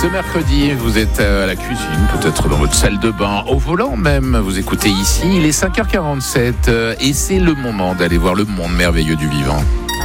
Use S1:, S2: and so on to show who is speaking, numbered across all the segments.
S1: Ce mercredi, vous êtes à la cuisine, peut-être dans votre salle de bain, au volant même. Vous écoutez ici, il est 5h47 et c'est le moment d'aller voir le monde merveilleux du vivant.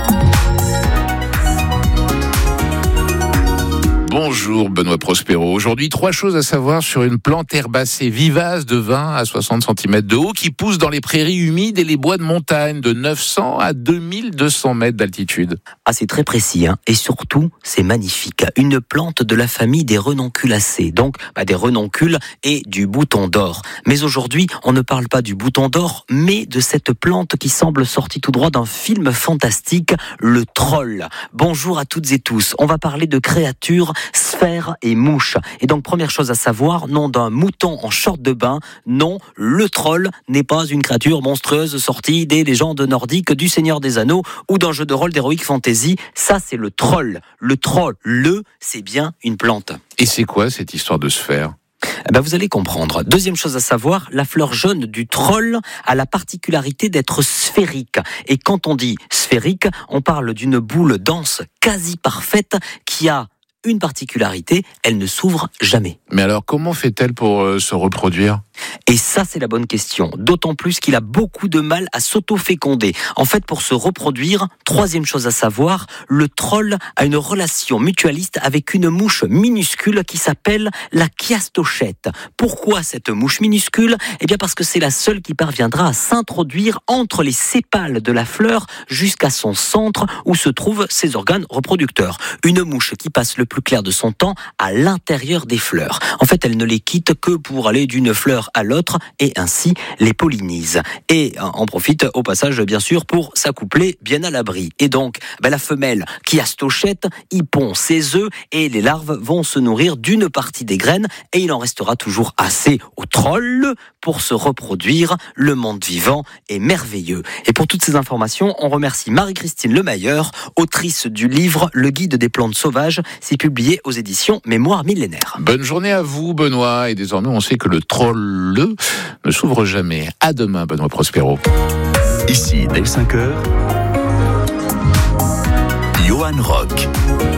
S1: Bonjour Benoît Prospero. Aujourd'hui, 3 choses à savoir sur une plante herbacée vivace de 20 à 60 cm de haut qui pousse dans les prairies humides et les bois de montagne de 900 à 2200 mètres d'altitude.
S2: Ah, c'est très précis, et surtout, c'est magnifique. Une plante de la famille des renonculacées, donc des renoncules et du bouton d'or. Mais aujourd'hui, on ne parle pas du bouton d'or, mais de cette plante qui semble sortie tout droit d'un film fantastique, le troll. Bonjour à toutes et tous. On va parler de créatures, sphères et mouches. Et donc, première chose à savoir, nom d'un mouton en short de bain, non, le troll n'est pas une créature monstrueuse sortie des légendes nordiques, du Seigneur des Anneaux ou d'un jeu de rôle d'Heroic Fantasy. Ça, c'est le troll. Le troll, c'est bien une plante.
S1: Et c'est quoi cette histoire de sphère ?
S2: Vous allez comprendre. Deuxième chose à savoir, la fleur jaune du troll a la particularité d'être sphérique. Et quand on dit sphérique, on parle d'une boule dense, quasi parfaite, qui a une particularité, elle ne s'ouvre jamais.
S1: Mais alors, comment fait-elle pour se reproduire ?
S2: Et ça, c'est la bonne question. D'autant plus qu'il a beaucoup de mal à s'auto-féconder. En fait, pour se reproduire, troisième chose à savoir, le troll a une relation mutualiste avec une mouche minuscule qui s'appelle la chiastochète. Pourquoi cette mouche minuscule ? Eh bien, parce que c'est la seule qui parviendra à s'introduire entre les sépales de la fleur jusqu'à son centre où se trouvent ses organes reproducteurs. Une mouche qui passe le plus clair de son temps à l'intérieur des fleurs. En fait, elle ne les quitte que pour aller d'une fleur à l'autre et ainsi les pollinise. Et en profite au passage bien sûr pour s'accoupler bien à l'abri. Et donc la femelle chiastochète y pond ses œufs et les larves vont se nourrir d'une partie des graines et il en restera toujours assez au troll pour se reproduire. Le monde vivant est merveilleux. Et pour toutes ces informations, on remercie Marie-Christine Lemayeur, autrice du livre Le guide des plantes sauvages. C'est publié aux éditions Mémoire millénaire.
S1: Bonne journée à vous Benoît, et désormais on sait que le troll ne s'ouvre jamais. À demain Benoît Prospero.
S3: Ici dès 5h, Johan Rock.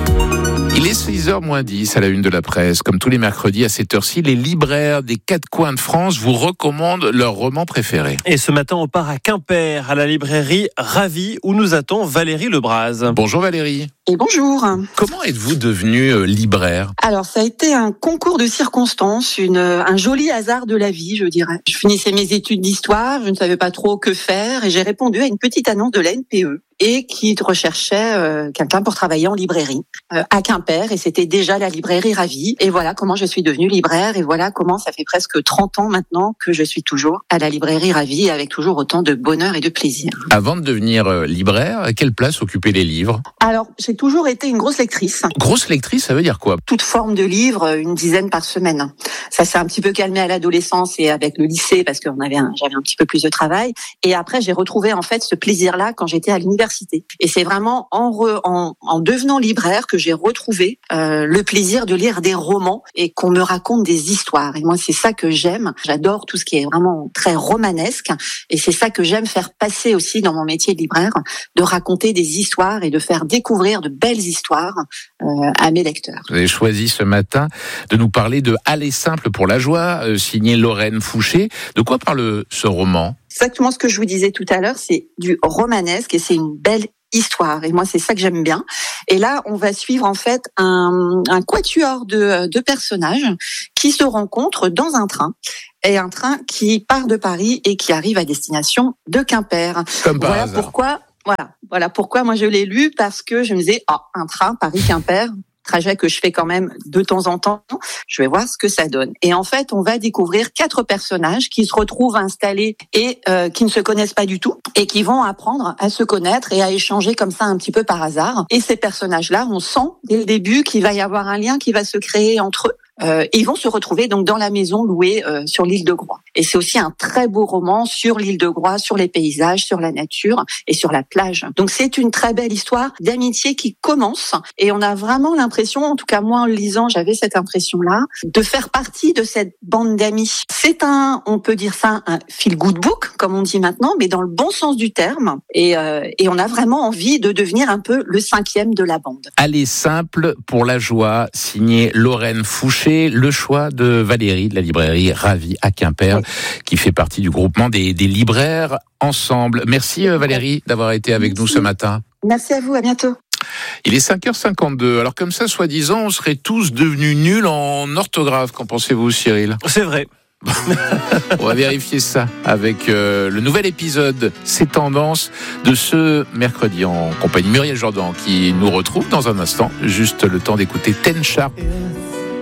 S1: Il est 6h moins 10 à la une de la presse. Comme tous les mercredis à cette heure-ci, les libraires des 4 coins de France vous recommandent leurs romans préférés.
S4: Et ce matin, on part à Quimper, à la librairie Ravi, où nous attend Valérie Lebras.
S1: Bonjour Valérie.
S5: Et bonjour.
S1: Comment êtes-vous devenue libraire ?
S5: Alors, ça a été un concours de circonstances, un joli hasard de la vie, je dirais. Je finissais mes études d'histoire, je ne savais pas trop que faire, et j'ai répondu à une petite annonce de la NPE et qui recherchait quelqu'un pour travailler en librairie à Quimper, et c'était déjà la librairie Ravi. Et voilà comment je suis devenue libraire, et voilà comment ça fait presque 30 ans maintenant que je suis toujours à la librairie Ravi, avec toujours autant de bonheur et de plaisir.
S1: Avant de devenir libraire, à quelle place occupaient les livres ?
S5: Alors, j'ai toujours été une grosse lectrice.
S1: Grosse lectrice, ça veut dire quoi ?
S5: Toute forme de livre, une dizaine par semaine. Ça s'est un petit peu calmé à l'adolescence et avec le lycée parce que j'avais un petit peu plus de travail. Et après, j'ai retrouvé en fait ce plaisir-là quand j'étais à l'université. Et c'est vraiment en devenant libraire que j'ai retrouvé le plaisir de lire des romans et qu'on me raconte des histoires. Et moi, c'est ça que j'aime. J'adore tout ce qui est vraiment très romanesque. Et c'est ça que j'aime faire passer aussi dans mon métier de libraire, de raconter des histoires et de faire découvrir de belles histoires à mes lecteurs.
S1: Vous avez choisi ce matin de nous parler de Aller simple pour la joie, signé Lorraine Fouché. De quoi parle ce roman ?
S5: Exactement ce que je vous disais tout à l'heure, c'est du romanesque et c'est une belle histoire. Et moi, c'est ça que j'aime bien. Et là, on va suivre en fait un quatuor de personnages qui se rencontrent dans un train. Et un train qui part de Paris et qui arrive à destination de Quimper.
S1: Comme par hasard.
S5: Voilà pourquoi moi je l'ai lu, parce que je me disais, un train Paris-Quimper, trajet que je fais quand même de temps en temps, je vais voir ce que ça donne. Et en fait, on va découvrir 4 personnages qui se retrouvent installés et qui ne se connaissent pas du tout et qui vont apprendre à se connaître et à échanger comme ça un petit peu par hasard. Et ces personnages-là, on sent dès le début qu'il va y avoir un lien qui va se créer entre eux. Ils vont se retrouver donc dans la maison louée sur l'île de Groix. Et c'est aussi un très beau roman sur l'île de Groix, sur les paysages, sur la nature et sur la plage. Donc c'est une très belle histoire d'amitié qui commence et on a vraiment l'impression, en tout cas moi en le lisant, j'avais cette impression-là, de faire partie de cette bande d'amis. C'est on peut dire ça, un feel-good book, comme on dit maintenant, mais dans le bon sens du terme. Et on a vraiment envie de devenir un peu le 5e de la bande.
S1: Aller simple pour la joie, signé Lorraine Fouché, le choix de Valérie de la librairie Ravi à Quimper, qui fait partie du groupement des libraires Ensemble. Merci Valérie d'avoir été avec nous ce matin.
S5: Merci à vous, à bientôt.
S1: Il est 5h52. Alors comme ça, soi-disant, on serait tous devenus nuls en orthographe. Qu'en pensez-vous, Cyril ?
S4: C'est vrai.
S1: On va vérifier ça avec le nouvel épisode C'est Tendance de ce mercredi en compagnie de Muriel Jordan qui nous retrouve dans un instant. Juste le temps d'écouter Ten Sharp.